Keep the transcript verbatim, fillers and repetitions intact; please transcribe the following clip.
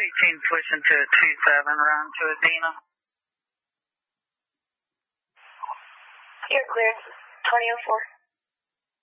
eighteen pushing to a two seven, round to Adena. You're clear. twenty oh four.